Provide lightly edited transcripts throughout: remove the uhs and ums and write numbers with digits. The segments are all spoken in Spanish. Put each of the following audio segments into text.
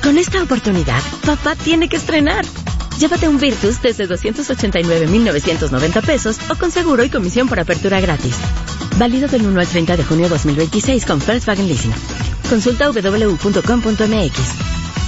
Con esta oportunidad, papá tiene que estrenar. Llévate un Virtus desde 289,990 pesos o con seguro y comisión por apertura gratis. Válido del 1 al 30 de junio 2026 con Volkswagen Leasing. Consulta www.com.mx.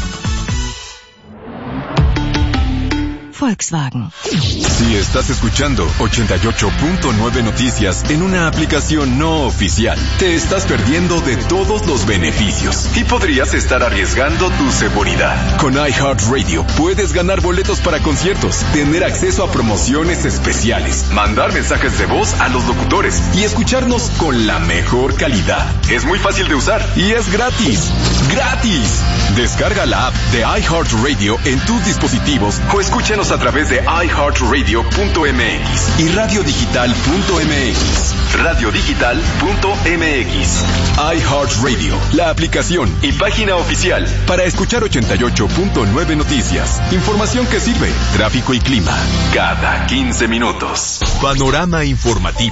Volkswagen. Si estás escuchando 88.9 Noticias en una aplicación no oficial, te estás perdiendo de todos los beneficios y podrías estar arriesgando tu seguridad. Con iHeartRadio puedes ganar boletos para conciertos, tener acceso a promociones especiales, mandar mensajes de voz a los locutores y escucharnos con la mejor calidad. Es muy fácil de usar y es gratis. ¡Gratis! Descarga la app de iHeartRadio en tus dispositivos o escúchanos a través de iHeartRadio.mx y radiodigital.mx. Radiodigital.mx. iHeartRadio, la aplicación y página oficial para escuchar 88.9 Noticias. Información que sirve, tráfico y clima, cada 15 minutos. Panorama informativo.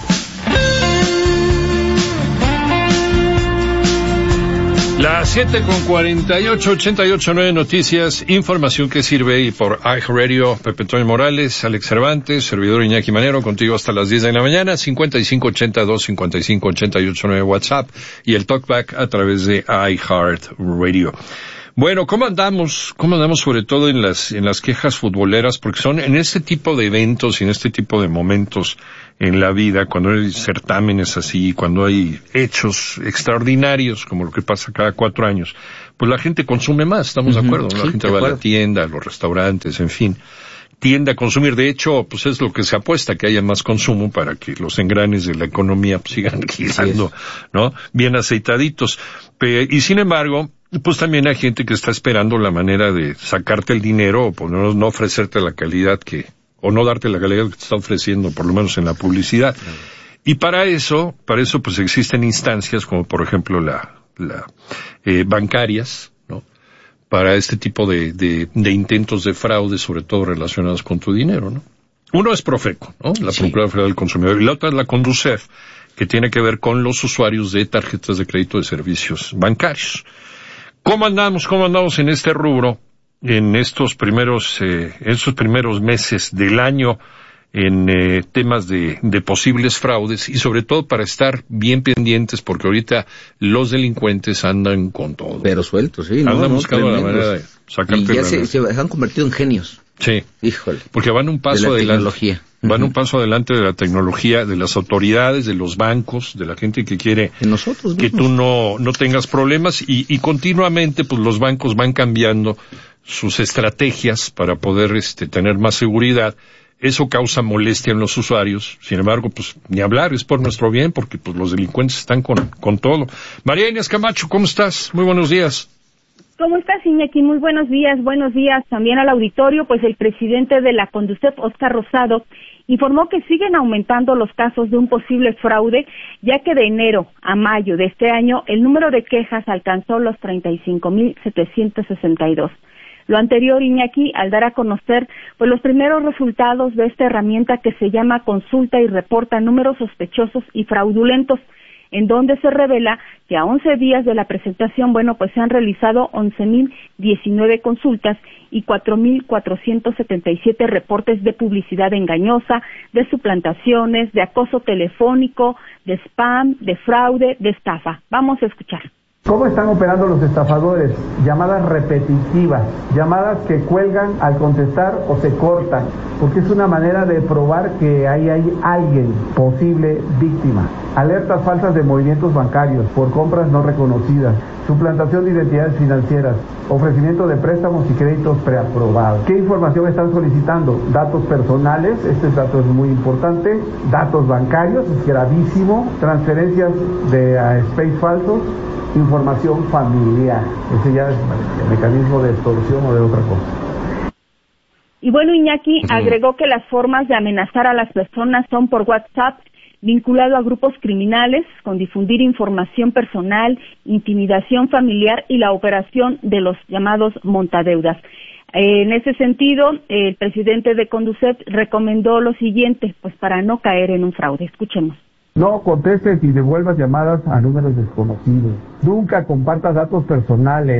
Las 7:48, 88.9 Noticias, información que sirve, y por iHeartRadio, Pepe Antonio Morales, Alex Cervantes, servidor Iñaki Manero, contigo hasta las 10 de la mañana, 5582-5588.9 WhatsApp, y el talkback a través de iHeartRadio. Bueno, ¿cómo andamos sobre todo en las quejas futboleras? Porque son en este tipo de eventos y en este tipo de momentos en la vida, cuando hay certámenes así, cuando hay hechos extraordinarios, como lo que pasa cada 4 años, pues la gente consume más, ¿estamos de acuerdo? ¿No? La gente va a la tienda, a los restaurantes, en fin, tiende a consumir. De hecho, pues es lo que se apuesta, que haya más consumo para que los engranes de la economía pues, sigan girando, ¿no? Bien aceitaditos. Y sin embargo, pues también hay gente que está esperando la manera de sacarte el dinero o por lo menos no ofrecerte la calidad o no darte la calidad que te está ofreciendo, por lo menos en la publicidad. Y para eso pues existen instancias como por ejemplo bancarias, ¿no? Para este tipo de intentos de fraude, sobre todo relacionados con tu dinero, ¿no? Uno es Profeco, ¿no? La Procuraduría Federal del Consumidor, y la otra es la Conducef, que tiene que ver con los usuarios de tarjetas de crédito de servicios bancarios. ¿Cómo andamos en este rubro, en estos primeros meses del año, en temas de posibles fraudes, y sobre todo para estar bien pendientes, porque ahorita los delincuentes andan con todo. Pero sueltos, sí. Andan buscando la manera de sacarte. Y ya se han convertido en genios. Sí. Híjole. Porque van un paso adelante. Tecnología. Van un paso adelante de la tecnología, de las autoridades, de los bancos, de la gente que quiere que tú no tengas problemas, y continuamente pues los bancos van cambiando sus estrategias para poder tener más seguridad. Eso causa molestia en los usuarios. Sin embargo, pues ni hablar, es por nuestro bien, porque pues los delincuentes están con todo. María Inés Camacho, ¿cómo estás? Muy buenos días. ¿Cómo estás, Iñaki? Muy buenos días también al auditorio. Pues el presidente de la Conducef, Óscar Rosado, informó que siguen aumentando los casos de un posible fraude, ya que de enero a mayo de este año el número de quejas alcanzó los 35,762. Lo anterior, Iñaki, al dar a conocer pues los primeros resultados de esta herramienta que se llama Consulta y Reporta Números Sospechosos y Fraudulentos, en donde se revela que a 11 días de la presentación, pues se han realizado 11,019 consultas y 4,477 reportes de publicidad engañosa, de suplantaciones, de acoso telefónico, de spam, de fraude, de estafa. Vamos a escuchar. ¿Cómo están operando los estafadores? Llamadas repetitivas, llamadas que cuelgan al contestar o se cortan, porque es una manera de probar que ahí hay alguien, posible víctima. Alertas falsas de movimientos bancarios por compras no reconocidas, suplantación de identidades financieras, ofrecimiento de préstamos y créditos preaprobados. ¿Qué información están solicitando? Datos personales, este dato es muy importante, datos bancarios, es gravísimo, transferencias de space falsos, información familiar. Ese ya es el mecanismo de extorsión o de otra cosa. Y bueno, Iñaki agregó que las formas de amenazar a las personas son por WhatsApp, vinculado a grupos criminales, con difundir información personal, intimidación familiar y la operación de los llamados montadeudas. En ese sentido, el presidente de Conducef recomendó lo siguiente, pues para no caer en un fraude. Escuchemos. No contestes y devuelvas llamadas a números desconocidos. Nunca compartas datos personales.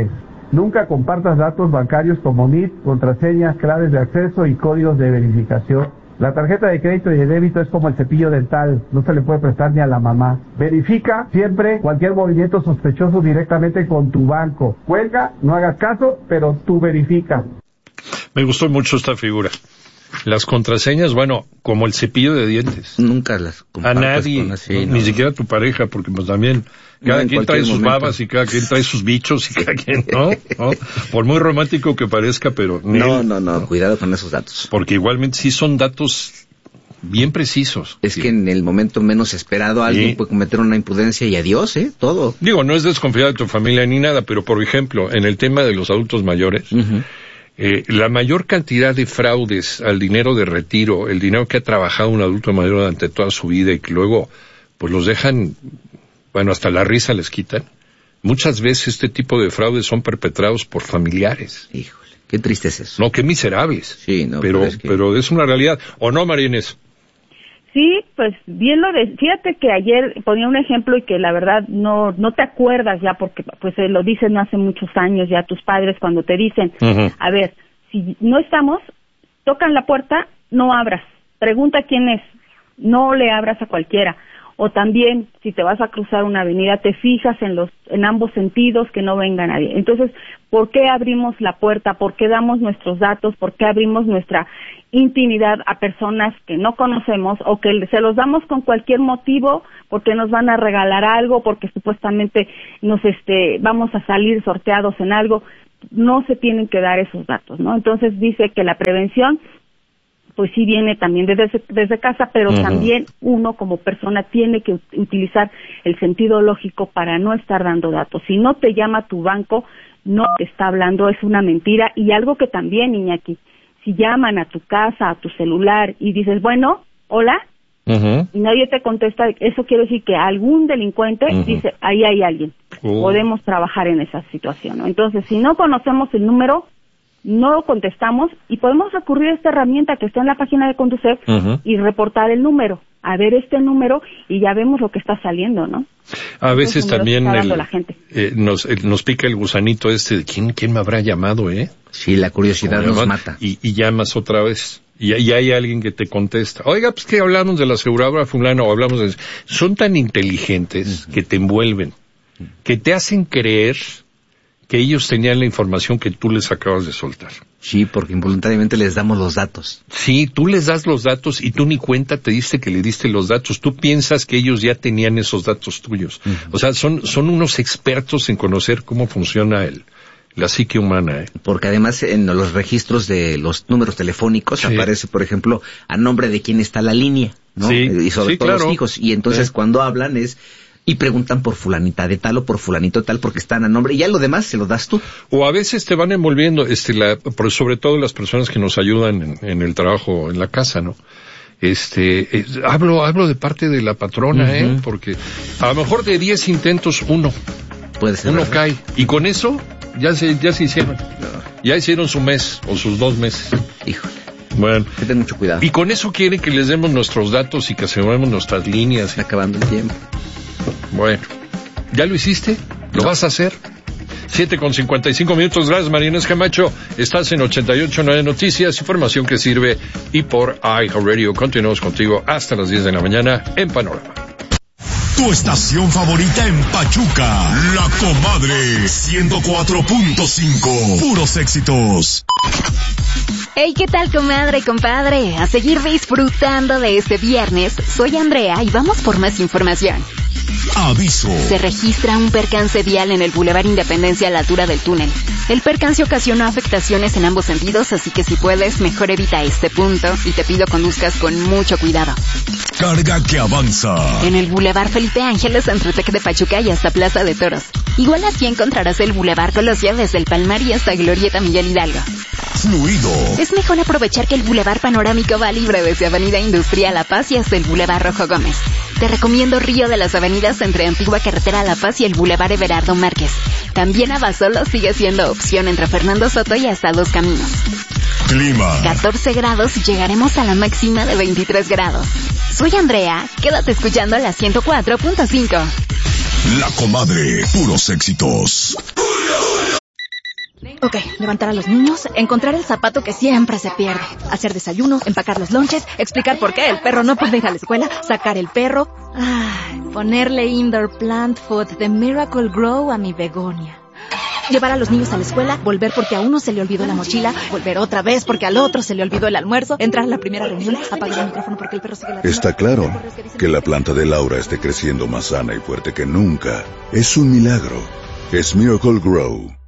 Nunca compartas datos bancarios como NIP, contraseñas, claves de acceso y códigos de verificación. La tarjeta de crédito y de débito es como el cepillo dental, no se le puede prestar ni a la mamá. Verifica siempre cualquier movimiento sospechoso directamente con tu banco. Cuelga, no hagas caso, pero tú verifica. Me gustó mucho esta figura. Las contraseñas, bueno, como el cepillo de dientes. Nunca las compartas a nadie, con así, ni siquiera a tu pareja, porque pues también cada quien trae sus babas y cada quien trae sus bichos y cada quien, ¿no? Por muy romántico que parezca, pero... No, cuidado con esos datos. Porque igualmente sí son datos bien precisos. Es que en el momento menos esperado alguien puede cometer una imprudencia y adiós, todo. Digo, no es desconfiar de tu familia ni nada, pero por ejemplo, en el tema de los adultos mayores... Uh-huh. La mayor cantidad de fraudes al dinero de retiro, el dinero que ha trabajado un adulto mayor durante toda su vida y que luego pues los dejan, bueno, hasta la risa les quitan. Muchas veces este tipo de fraudes son perpetrados por familiares. Híjole, qué triste es eso. No, qué miserables. Sí, no, pero es una realidad. ¿O no, María Inés? Sí, pues bien fíjate que ayer ponía un ejemplo y que la verdad no te acuerdas ya porque pues lo dicen hace muchos años ya tus padres cuando te dicen, uh-huh. A ver, si no estamos, tocan la puerta, no abras, pregunta quién es, no le abras a cualquiera. O también, si te vas a cruzar una avenida, te fijas en ambos sentidos que no venga nadie. Entonces, ¿por qué abrimos la puerta? ¿Por qué damos nuestros datos? ¿Por qué abrimos nuestra intimidad a personas que no conocemos o que se los damos con cualquier motivo porque nos van a regalar algo, porque supuestamente vamos a salir sorteados en algo? No se tienen que dar esos datos, ¿no? Entonces dice que la prevención pues sí viene también desde casa, pero uh-huh. También uno como persona tiene que utilizar el sentido lógico para no estar dando datos. Si no te llama tu banco, no te está hablando, es una mentira. Y algo que también, Iñaki, si llaman a tu casa, a tu celular y dices, bueno, hola, uh-huh. Y nadie te contesta, eso quiere decir que algún delincuente uh-huh. Dice, ahí hay alguien, podemos trabajar en esa situación, ¿no? Entonces, si no conocemos el número, no contestamos y podemos recurrir a esta herramienta que está en la página de Conducef uh-huh. Y reportar el número, a ver este número y ya vemos lo que está saliendo, ¿no? A veces también nos pica el gusanito de ¿quién me habrá llamado, Sí, la curiosidad nos mata. Y llamas otra vez. Y hay alguien que te contesta. Oiga, pues que hablamos de la aseguradora fulana o hablamos de... Son tan inteligentes uh-huh. Que te envuelven, que te hacen creer que ellos tenían la información que tú les acabas de soltar. Sí, porque involuntariamente les damos los datos. Sí, tú les das los datos y tú ni cuenta te diste que le diste los datos. Tú piensas que ellos ya tenían esos datos tuyos. Uh-huh. O sea, son unos expertos en conocer cómo funciona la psique humana. Porque además en los registros de los números telefónicos sí. Aparece, por ejemplo, a nombre de quién está la línea, ¿no? Sí. Y sobre todo claro. Los hijos. Y entonces cuando hablan y preguntan por fulanita de tal o por fulanito de tal porque están a nombre y ya lo demás se lo das tú. O a veces te van envolviendo, sobre todo las personas que nos ayudan en el trabajo, en la casa, ¿no? Hablo de parte de la patrona, uh-huh. Porque a lo mejor de 10 intentos uno cae. Y con eso ya se hicieron. No. Ya hicieron su mes o sus 2 meses. Híjole. Bueno. Ten mucho cuidado. Y con eso quieren que les demos nuestros datos y que aseguremos nuestras líneas. Está acabando el tiempo. Bueno, ¿ya lo hiciste? ¿Lo vas a hacer? 7:55. Gracias, María Inés Camacho. Estás en 88.9 Noticias, información que sirve y por iHeartRadio. Continuamos contigo hasta las 10 de la mañana en Panorama. Tu estación favorita en Pachuca, La Comadre 104.5. Puros éxitos. Hey, ¿qué tal, comadre, compadre? A seguir disfrutando de este viernes. Soy Andrea y vamos por más información. Aviso. Se registra un percance vial en el Boulevard Independencia a la altura del túnel. El percance ocasionó afectaciones en ambos sentidos, así que si puedes, mejor evita este punto y te pido conduzcas con mucho cuidado. Carga que avanza. En el Boulevard Felipe Ángeles, entre Tec de Pachuca y hasta Plaza de Toros. Igual así encontrarás el Boulevard Colosio desde el Palmar y hasta Glorieta Miguel Hidalgo. Fluido. Es mejor aprovechar que el Boulevard Panorámico va libre desde Avenida Industrial La Paz y hasta el Boulevard Rojo Gómez. Te recomiendo Río de las Avenidas entre Antigua Carretera La Paz y el Boulevard Everardo Márquez. También Abasolo sigue siendo opción entre Fernando Soto y hasta Dos Caminos. Clima. 14 grados y llegaremos a la máxima de 23 grados. Soy Andrea, quédate escuchando la 104.5. La Comadre, puros éxitos. Ok, levantar a los niños, encontrar el zapato que siempre se pierde, hacer desayuno, empacar los lonches, explicar por qué el perro no puede ir a la escuela, sacar el perro, ponerle indoor plant food de Miracle Grow a mi begonia. Llevar a los niños a la escuela, volver porque a uno se le olvidó la mochila, volver otra vez porque al otro se le olvidó el almuerzo, entrar a la primera reunión, apagar el micrófono porque el perro sigue ladrando. Está claro que la planta de Laura esté creciendo más sana y fuerte que nunca. Es un milagro. Es Miracle Grow.